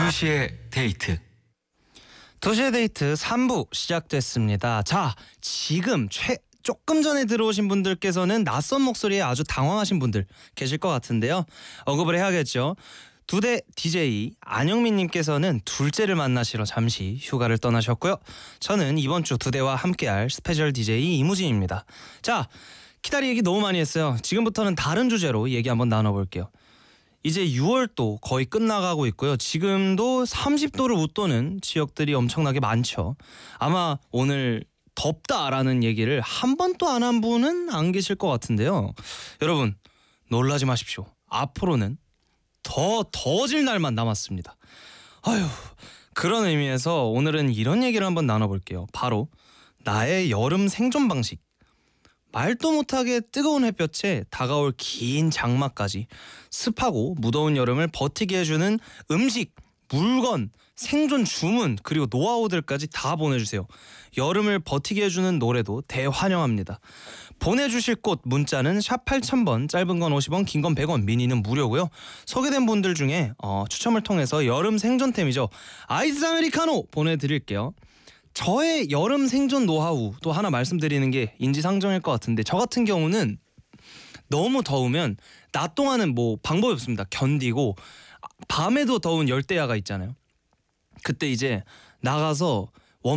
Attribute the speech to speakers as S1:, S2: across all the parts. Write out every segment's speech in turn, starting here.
S1: 2시의 데이트.
S2: 2시의 데이트 3부 시작됐습니다. 자, 지금 조금 전에 들어오신 분들께서는 낯선 목소리에 아주 당황하신 분들 계실 것 같은데요. 언급을 해야겠죠. 두대 DJ 안영민님께서는 둘째를 만나시러 잠시 휴가를 떠나셨고요. 저는 이번 주 두대와 함께할 스페셜 DJ 이무진입니다. 자, 기다리 얘기 너무 많이 했어요. 지금부터는 다른 주제로 얘기 한번 나눠볼게요. 이제 6월도 거의 끝나가고 있고요. 지금도 30도를 웃도는 지역들이 엄청나게 많죠. 아마 오늘 덥다라는 얘기를 한 번도 안 한 분은 안 계실 것 같은데요. 여러분 놀라지 마십시오. 앞으로는 더 더워질 날만 남았습니다. 아휴, 그런 의미에서 오늘은 이런 얘기를 한번 나눠볼게요. 바로 나의 여름 생존 방식. 말도 못하게 뜨거운 햇볕에 다가올 긴 장마까지 습하고 무더운 여름을 버티게 해주는 음식, 물건, 생존 주문 그리고 노하우들까지 다 보내주세요. 여름을 버티게 해주는 노래도 대환영합니다. 보내주실 곳 문자는 샵 8000번, 짧은 건 50원, 긴 건 100원, 미니는 무료고요. 소개된 분들 중에 추첨을 통해서 여름 생존템이죠. 아이스 아메리카노 보내드릴게요. 저의 여름 생존 노하우 또 하나 말씀드리는 게 인지상정일 것 같은데, 저 같은 경우는 너무 더우면 낮 동안은 뭐 방법이 없습니다. 견디고 밤에도 더운 열대야가 있잖아요. 그때 이제 나가서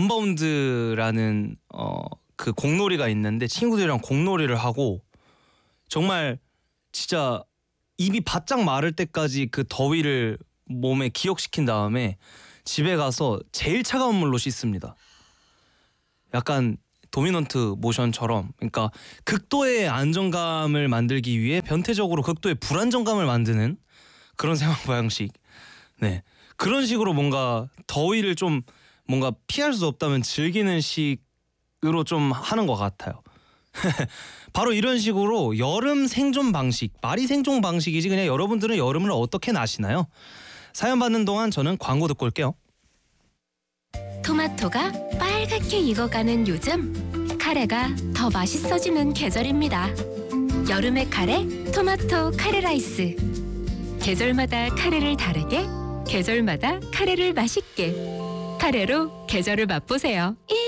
S2: 원바운드라는 그 공놀이가 있는데 친구들이랑 공놀이를 하고 정말 진짜 입이 바짝 마를 때까지 그 더위를 몸에 기억시킨 다음에 집에 가서 제일 차가운 물로 씻습니다. 약간 도미넌트 모션처럼, 그러니까 극도의 안정감을 만들기 위해 변태적으로 극도의 불안정감을 만드는 그런 생활 방식. 네, 그런 식으로 뭔가 더위를 좀 뭔가 피할 수 없다면 즐기는 식으로 좀 하는 것 같아요. 바로 이런 식으로 여름 생존 방식, 말이 생존 방식이지 그냥 여러분들은 여름을 어떻게 나시나요? 사연 받는 동안 저는 광고 듣고 올게요.
S3: 토마토가 빨갛게 익어가는 요즘, 카레가 더 맛있어지는 계절입니다. 여름의 카레, 토마토 카레 라이스. 계절마다 카레를 다르게, 계절마다 카레를 맛있게. 카레로 계절을 맛보세요.